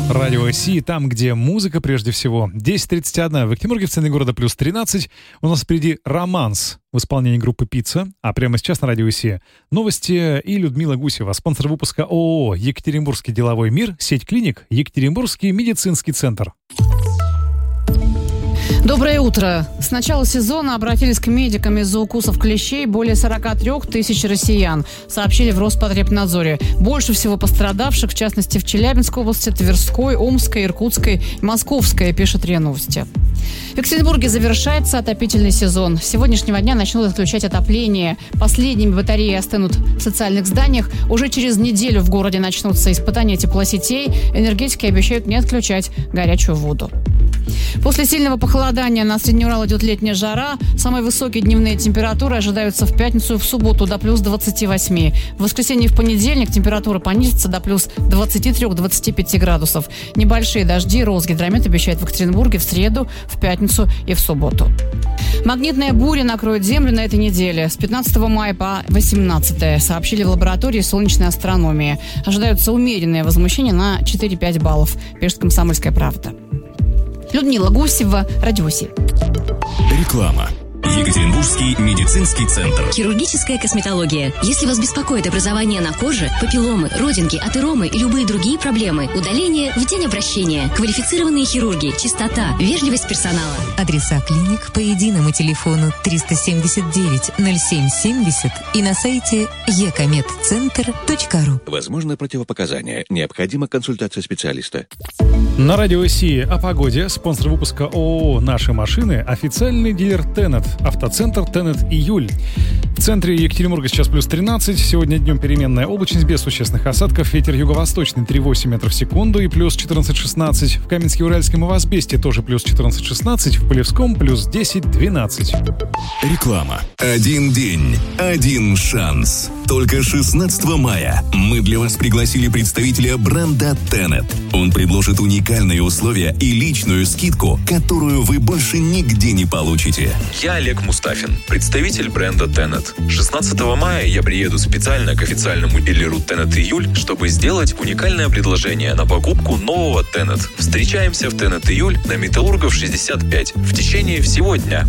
Радио Си, там, где музыка прежде всего. 10:31 в Екатеринбурге, в центре города плюс 13. У нас впереди «Романс» в исполнении группы «Пицца». А прямо сейчас на Радио Си новости и Людмила Гусева, спонсор выпуска ООО «Екатеринбургский деловой мир», сеть клиник «Екатеринбургский медицинский центр». Доброе утро. С начала сезона обратились к медикам из-за укусов клещей более 43 тысяч россиян, сообщили в Роспотребнадзоре. Больше всего пострадавших, в частности, в Челябинской области, Тверской, Омской, Иркутской, Московской, пишет РИА Новости. В Екатеринбурге завершается отопительный сезон. С сегодняшнего дня начнут отключать отопление. Последними батареи остынут в социальных зданиях. Уже через неделю в городе начнутся испытания теплосетей. Энергетики обещают не отключать горячую воду. После сильного похолодания на Средний Урал идет летняя жара. Самые высокие дневные температуры ожидаются в пятницу и в субботу до плюс 28. В воскресенье и в понедельник температура понизится до плюс 23-25 градусов. Небольшие дожди Росгидромет обещает в Екатеринбурге в среду, в пятницу и в субботу. Магнитная буря накроет Землю на этой неделе с 15 мая по 18, сообщили в лаборатории солнечной астрономии. Ожидаются умеренные возмущения на 4-5 баллов, пишет «Комсомольская правда». Людмила Гусева, Радио Си. Реклама. Екатеринбургский медицинский центр. Хирургическая косметология. Если вас беспокоит образование на коже, папилломы, родинки, атеромы и любые другие проблемы, удаление в день обращения. Квалифицированные хирурги, чистота, вежливость персонала. Адреса клиник по единому телефону 379 0770 и на сайте ekомедцентр.ру. Возможно противопоказания. Необходима консультация специалиста. На Радио Си о погоде. Спонсор выпуска ООО «Наши машины» — официальный дилер Тенет. Автоцентр Тенет Июль. В центре Екатеринбурга сейчас плюс 13. Сегодня днем переменная облачность без существенных осадков. Ветер юго-восточный 3,8 метров в секунду и плюс 14-16. В Каменске-Уральском и в Асбесте тоже плюс 14-16. В Полевском плюс 10-12. Реклама. Один день, один шанс. Только 16 мая мы для вас пригласили представителя бренда Tenet. Он предложит уникальные условия и личную скидку, которую вы больше нигде не получите. Я Олег Мустафин, представитель бренда Tenet. 16 мая я приеду специально к официальному дилеру Tenet Июль, чтобы сделать уникальное предложение на покупку нового Tenet. Встречаемся в Tenet Июль на Металлургов 65 в течение всего дня.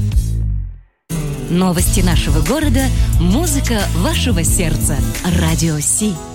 Новости нашего города, музыка вашего сердца. Радио Си.